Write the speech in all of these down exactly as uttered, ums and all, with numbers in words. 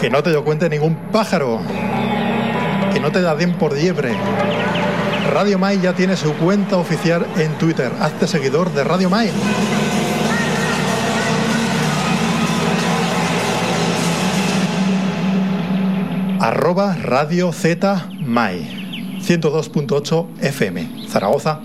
Que no te lo cuente ningún pájaro. Que no te da den por liebre. Radio Mai ya tiene su cuenta oficial en Twitter. Hazte seguidor de Radio Mai. Arroba Radio Z Mai. ciento dos punto ocho F M. Zaragoza.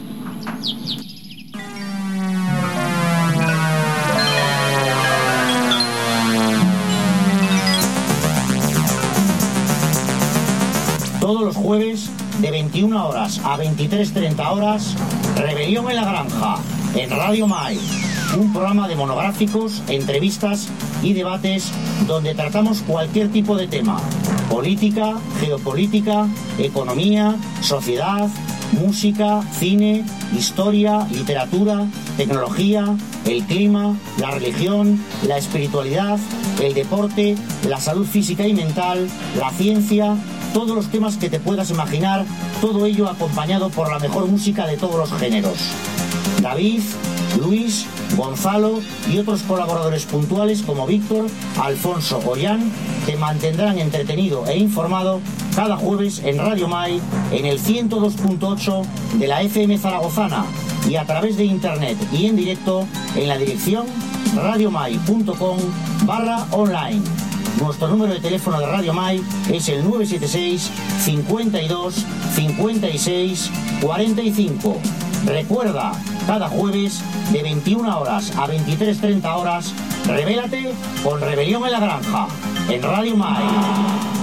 Todos los jueves de veintiuna horas a veintitrés treinta horas, Rebelión en la Granja, en Radio Mai, un programa de monográficos, entrevistas y debates donde tratamos cualquier tipo de tema: política, geopolítica, economía, sociedad, música, cine, historia, literatura, tecnología, el clima, la religión, la espiritualidad, el deporte, la salud física y mental, la ciencia, todos los temas que te puedas imaginar, todo ello acompañado por la mejor música de todos los géneros. David, Luis, Gonzalo y otros colaboradores puntuales como Víctor, Alfonso o Jan te mantendrán entretenido e informado cada jueves en Radio Mai, en el ciento dos punto ocho de la F M zaragozana y a través de internet y en directo en la dirección radiomai.com barra online. Nuestro número de teléfono de Radio Mai es el nueve siete seis, cincuenta y dos, cincuenta y seis, cuarenta y cinco. Recuerda, cada jueves de veintiuna horas a veintitrés treinta horas, revélate con Rebelión en la Granja, en Radio Mai.